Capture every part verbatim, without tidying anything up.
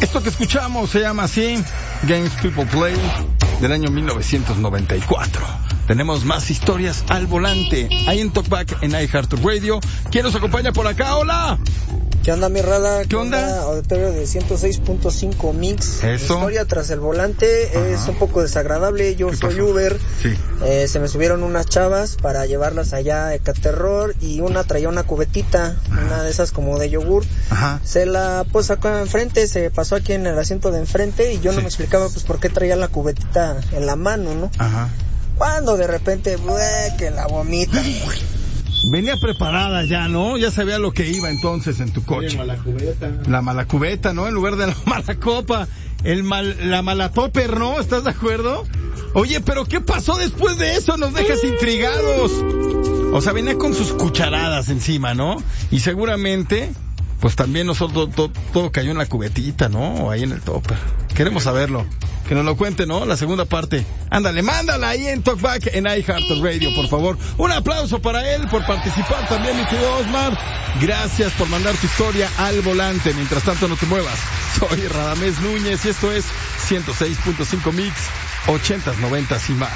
Esto que escuchamos se llama así, Games People Play, del año mil novecientos noventa y cuatro. Tenemos más historias al volante, ahí en Talkback en iHeartRadio. ¿Quién nos acompaña por acá? ¡Hola! ¿Qué onda, mi Rada? ¿Qué onda? Auditorio de ciento seis punto cinco Mix. Eso. Mi historia tras el volante. Ajá. Es un poco desagradable. Yo soy pasó? Uber. Sí. Eh, se me subieron unas chavas para llevarlas allá a Ecaterror y una traía una cubetita, Ajá. una de esas como de yogur. Ajá. Se la puso acá enfrente, se pasó aquí en el asiento de enfrente y yo sí. no me explicaba pues por qué traía la cubetita en la mano, ¿no? Ajá. Cuando de repente, ¡bueh! Que la vomita. Venía preparada ya, ¿no? Ya sabía lo que iba entonces en tu coche. La mala cubeta. La mala cubeta, ¿no? En lugar de la mala copa. El mal, la mala topper, ¿no? ¿Estás de acuerdo? Oye, pero ¿qué pasó después de eso? Nos dejas intrigados. O sea, venía con sus cucharadas encima, ¿no? Y seguramente, pues también nosotros, todo, todo cayó en la cubetita, ¿no? O ahí en el topper. Queremos saberlo. Que nos lo cuente, ¿no? La segunda parte. Ándale, mándala ahí en Talkback en iHeartRadio, por favor. Un aplauso para él por participar también, mi querido Osmar. Gracias por mandar tu historia al volante. Mientras tanto, no te muevas. Soy Radamés Núñez y esto es ciento seis punto cinco Mix, ochentas, noventas y más.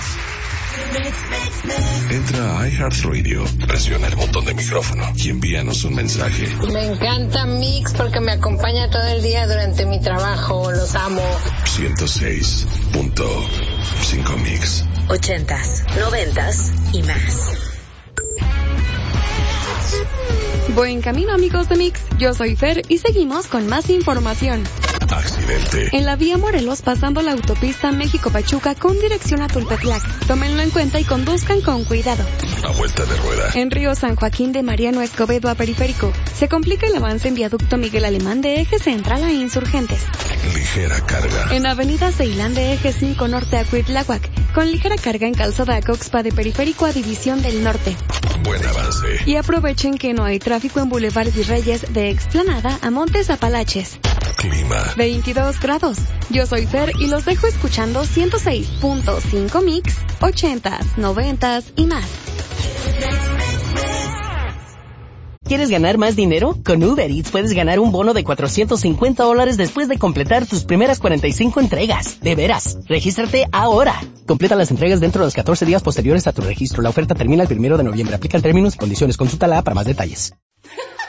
Entra a iHeartRadio, presiona el botón de micrófono y envíanos un mensaje. Me encanta Mix porque me acompaña todo el día durante mi trabajo. Los amo. ciento seis punto cinco Mix. Ochentas, noventas y más. Buen camino, amigos de Mix. Yo soy Fer y seguimos con más información. Accidente. En la vía Morelos, pasando la autopista México-Pachuca con dirección a Tulpetlac. Tómenlo en cuenta y conduzcan con cuidado. A vuelta de rueda. En Río San Joaquín de Mariano Escobedo a Periférico. Se complica el avance en viaducto Miguel Alemán de Eje Central a Insurgentes. Ligera carga. En avenida Ceilán de Eje cinco Norte a Cuitláhuac. Con ligera carga en calzada Coxpa de Periférico a División del Norte. Buen avance. Y aprovechen que no hay tráfico en Boulevard Virreyes de Explanada a Montes Apalaches. Clima. veintidós grados. Yo soy Fer y los dejo escuchando ciento seis punto cinco Mix, ochentas, noventas y más. ¿Quieres ganar más dinero? Con Uber Eats puedes ganar un bono de cuatrocientos cincuenta dólares después de completar tus primeras cuarenta y cinco entregas. De veras, regístrate ahora. Completa las entregas dentro de los catorce días posteriores a tu registro. La oferta termina el primero de noviembre. Aplican términos y condiciones. Consulta la app para más detalles.